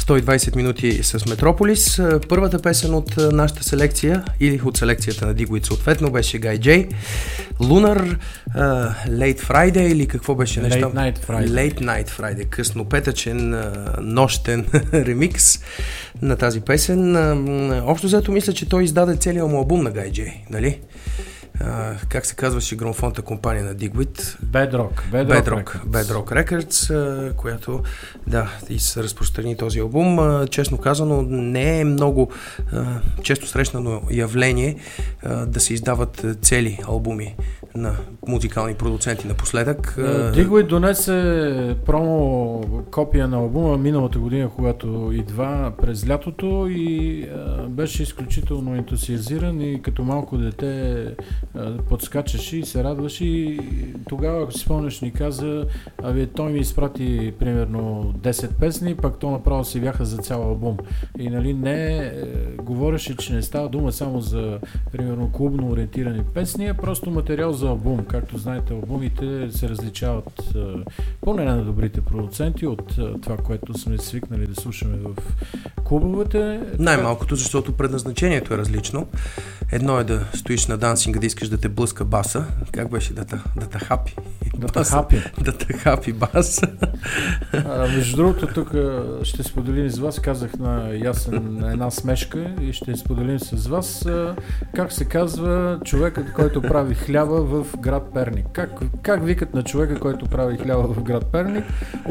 120 минути с Метрополис. Първата песен от нашата селекция или от селекцията на Digweed съответно беше Guy J. Lunar, Late Friday или какво беше нещо? Late Night Friday. Късно петъчен, нощен ремикс на тази песен. Общо взето мисля, че той издаде целият му албум на Guy J, нали? Как се казваше грамофонната компания на Digweed? Bedrock Records, която и се разпространи този албум. Честно казано, не е много често срещано явление да се издават цели албуми на музикални продуценти напоследък. Digweed донесе промо копия на албума миналата година, когато идва през лятото и беше изключително ентусиазиран и като малко дете подскачаше и се радваше и тогава, ако си спомняш, ни каза, той ми изпрати примерно 10 песни, пак то направо си бяха за цял албум. И не говореше, че не става дума само за примерно клубно ориентирани песни, а просто материал за албум. Както знаете, албумите се различават поне на добрите продуценти от това, което сме свикнали да слушаме в клубовете. Най-малкото, защото предназначението е различно. Едно е да стоиш на дансинга, да искаш да те блъска баса. Как беше? Да те хапи. Да те хапи бас. Между другото, тук ще споделим с вас, казах на Ясен една смешка и ще споделим с вас как се казва човекът, който прави хляба в град Перник. Как викат на човека, който прави хляба в град Перник?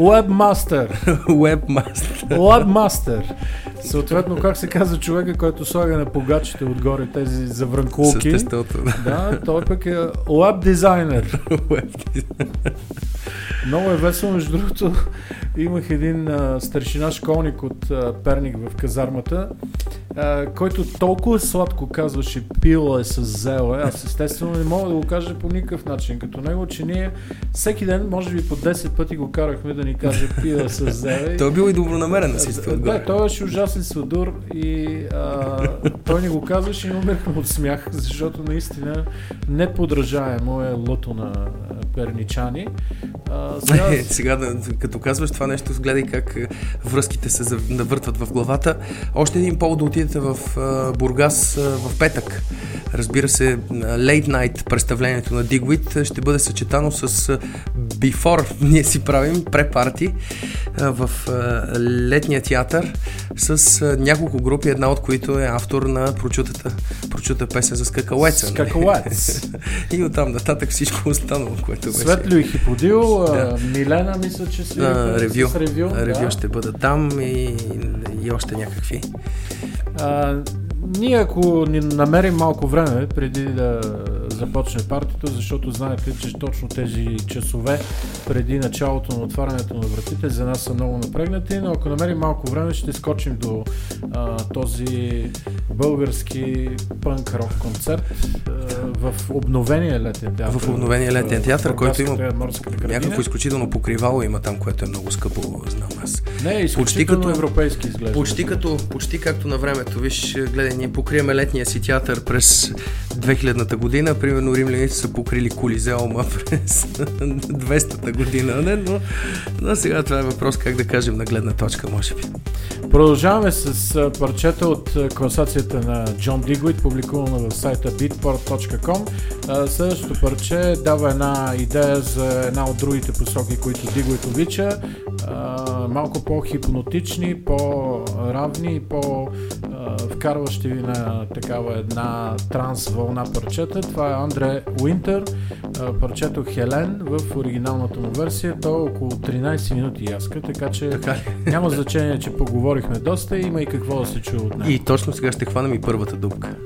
Webmaster. Съответно, как се казва човека, който слага на погачите отгоре тези заврънкулки? С тестото. Да, той пък е Web дизайнер. Много е весело, между другото. Имах един старшина школник от Перник в казармата, който толкова сладко казваше пила е с зеле. Аз естествено не мога да го кажа по никакъв начин като него, че ние всеки ден, може би по 10 пъти го карахме да ни каже пила с зеле. Той бил и добронамерен да си стои отгоре. Да, той беше ужасен сладур и той ни го казваше и умерхме от смях, защото наистина неподражаемо е лото на перничани. Сега, като казваш това нещо, гледай как връзките се навъртват в главата. Още един повод да отидете в Бургас в петък. Разбира се, Late Night представлението на Digweed ще бъде съчетано с Before. Ние си правим препарти в летния театър с няколко групи, една от които е автор на прочута песен за Скакалеца. И оттам нататък всичко останало, което беше. Светлю и Хиподил, Милена, мисля, че си ревю ще бъдат там и още някакви. Ние ако ни намерим малко време преди да започне партито, защото знаете, че точно тези часове преди началото на отварянето на вратите за нас са много напрегнати, но ако намерим малко време ще скочим до този български пънк-рок концерт в обновения летен театър. В обновения летен театър, който има някакво изключително покривало има там, което е много скъпо, знам аз. Не, изключително европейски изглежда. Почти както на времето. Виж, гледай, ние покриваме летния си театър през 2000-та година. Примерно римляните са покрили Колизеума през 200-та година. Но сега това е въпрос, как да кажем, на гледна точка, може би. Продължаваме с парчета от класацията на John Digweed, публикувана в сайта beatport.com. Следващото парче дава една идея за една от другите посоки, които Digweed обича. Малко по-хипнотични, по-равни и по-вкарващи ви на такава една транс вълна парчета. Това е Андре Уинтер, парчето Хелен в оригиналната му версия. То е около 13 минути яска, така че няма значение, че поговорихме доста и има и какво да се чуе от нея. И точно сега ще хванем и първата дупка.